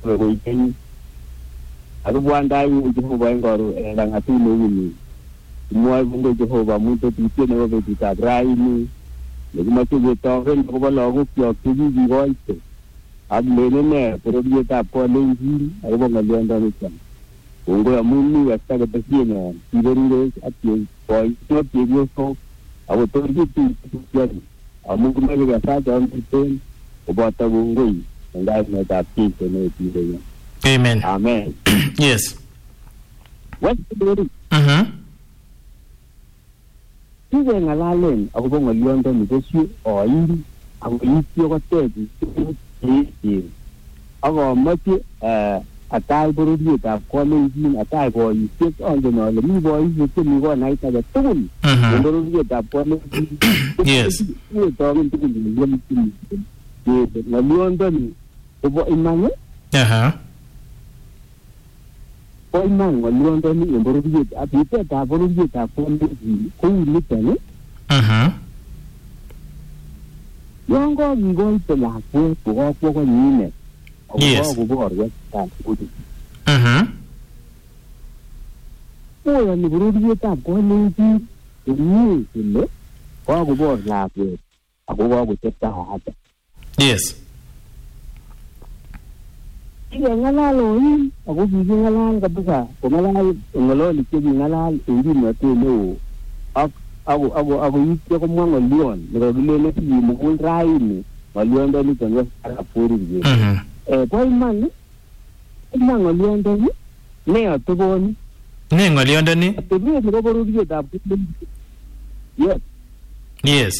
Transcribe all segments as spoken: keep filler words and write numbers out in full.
Rồi cái ở quan đại như chúng tôi gọi là đang atu ini. Semua benda Jehovah untuk itu nama kita berai ini. Jadi macam kita kan kalau lagu kita tuju juga itu. Ad lene perlu dia tak boleh ini. Aku ngalian dah macam. Unggu amuni asta ke tersiena. Tiba-tiba ati point tu tiba so. Aku terus itu jadi. Amu kembali ke sana jangan itu. Obat unggu. Enggak nak tapi kena tiba. Amen. Amen. Yes. What do Mhm. Tiga ngalalen, aku pun ngalian dan itu oh ini, aku ini siapa tadi, ini, aku masih atai baru dia tak kolej ini atai boy, set on the nol, mi boy itu mi boy naik saja turun, baru dia tak kolej. Yes. Ini tahun itu ngalian ini, jadi ngalian dan, aku iman ya. Aha. Kau iman ngalian dan ini baru dia, tapi kita tak baru dia tak kolej, kau ini kan? Mhm. Yang kau ingin pelaku, kau kau kau ni. Yes. Kau kau orang tak boleh. Mhm. Kau yang baru dia tak kolej, ini sini. Kau kau orang lagi, aku kau cakap ada. Yes. Iya ngalalo ini, aku bikin ngalal kebuka, ngalal ngalal itu ngalal ini mati lo. Aku aku aku aku itu aku mau ngalian, ngalian itu mungkin rai ni, ngalian dari tengah arah puri je. Eh, kau iman ni, iman ngalian dari, ni atau kau ni? Ni ngalian dari ni? Tapi ni kau baru dia dapat. Yes. Yes.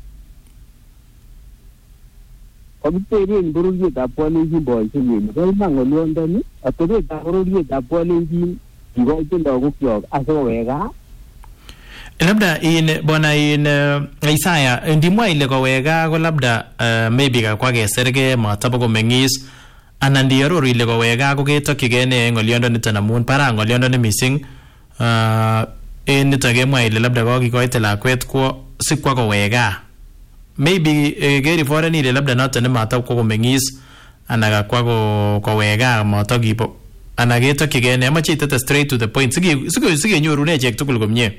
Kami terima baru dia dapat lagi boy sini. Kau iman ngalian dari, atau dia baru dia dapat lagi, juga itu dah aku kira asal wega. Labda in bona in uh, Isaya ndimwa ile kwa wega ko labda uh, maybe ka kwa geserge matabo ko mengis anandi yororo ile kwa wega ko ketokigene ngoliondo nitana mun para ngoliondo ni missing uh, in nitage mwa ile labda ko kikoite lakwet ko sikwa ko wega maybe uh, geri fore ni ile labda not ne matabo ko mengis anaga kwa ko ko wega matogipo anagetokigene amache itata straight to the point sige sige sige nyoru ne chek tukul komye.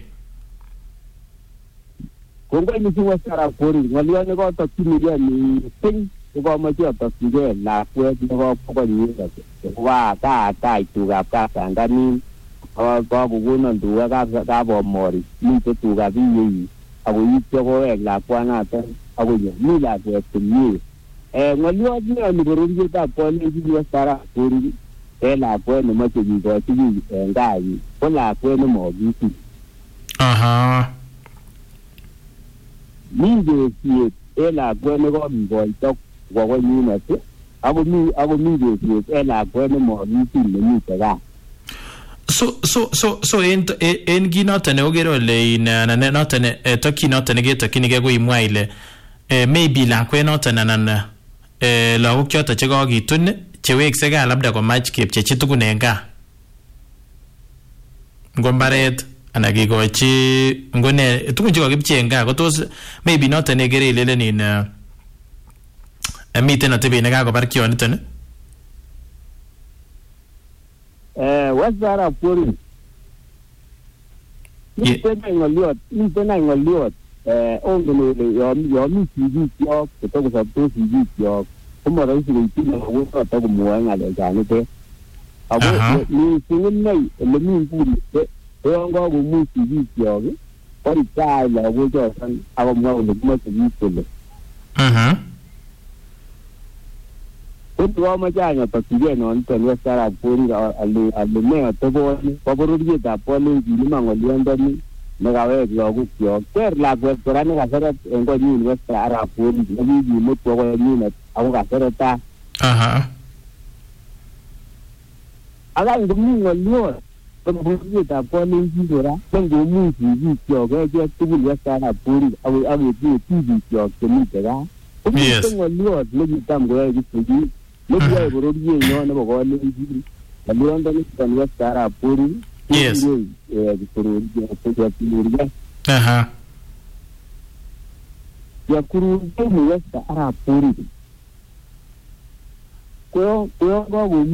Kung kaya nisi wasara puri, ngalian ni kau tak kini dia ni sing, kau macam tak kini lah, kau kau kau ni, wah kah kah itu kah kah sangka ni, kau kau bukan tu kah kah kah bomori, ni tu tu kah ni, aku itu kau lah kau nak aku ni, ni lah kau tu ni, eh ngalian ni ni baru dia tak kau ni nisi wasara puri, eh lah kau ni macam ni kau tu ni, enggak ni, kau lah kau ni mau gitu. Aha. Minde si ela kwene ko mbo tok wa ko ni na se abo mi abo minde si ela kwene mo ni ti ni tega. So so so so en en gi notane ogero le na na notane toki notane ge toki ni ge go imwa ile eh maybe la kwe notane na eh la ko kyota che go gi tunne che wek se ga labda ko match kep che chitu ne nga ngombaret anagi go chi ngone tukun jigo gipchenga ko tos maybe not ne gere lele ni na amite na tebe ne ga go barkio ni tane eh wasara puri ni tena ngoliot ni tena ngoliot eh ongo le yo yo mi siji yo ko to ko to siji yo kuma ra su ti na wo to to mo nga le ja ni te abo ni singin nei le mi puri tôi có một mối gì gì rồi, có đi trai là vô cho anh, ông ngâu được mất cái gì rồi. Uh-huh. Tôi có mấy cái nhà tập thể nó anh nói sao là tôi đi ở ಅಲ್ಲಿ ಅಲ್ಲಿ mấy tôi có có bao nhiêu tập bao nhiêu gì mà ngồi liên đó ni, mà cái về rồi cũng kiểu, cái là cái cái này cái sao em có nhiều cái sao là tôi đi, cái gì một cái gì này, ông cái sao ta. Uh-huh. Anh cũng như ngồi luôn. Kalau boleh tak boleh juga lah. Kalau mungkin juga, kalau dia tu boleh secara puri, awal awal dia tu juga kini terah. Yes. Kalau lihat lagi tam gaya gitu, lagi ayah baru dia nyawa nama gaya lagi. Kalau orang tu ni kan secara puri, yes. Dia kurus dia dia puri dia. Aha. Dia kurus dia ni secara puri. Kau kau kau